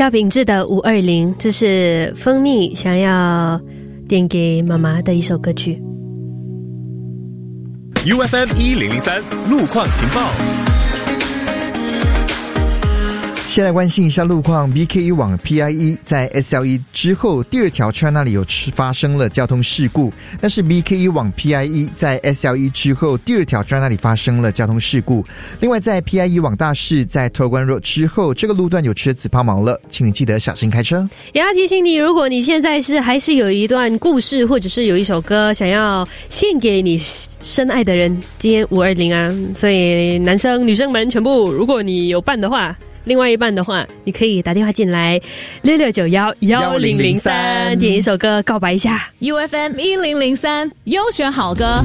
萧秉治的520，这是蜂蜜想要点给妈妈的一首歌曲。 UFM 1003路况情报。 先来关心一下路况 ，BKE 往 PIE 在 SLE 之后第二条圈那里有发生了交通事故，但是 BKE 往 PIE 在 SLE 之后第二条圈那里发生了交通事故。另外在 PIE 往大市在托关 Road 之后，这个路段有车子抛锚了，请你记得小心开车。 也要提醒你，如果你现在还是有一段故事，或者是有一首歌想要献给你深爱的人，今天520啊，所以男生女生们全部，如果你有伴的话，另外一半的话，你可以打电话进来66911003，点一首歌告白一下。 UFM 1003优选好歌。